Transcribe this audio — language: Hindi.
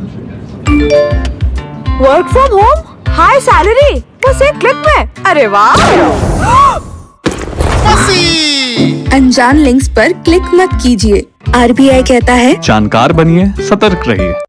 Work from home, high salary, बस एक क्लिक में। अरे वाह! अनजान लिंक्स पर क्लिक मत कीजिए। RBI कहता है जानकार बनिए, सतर्क रहिए।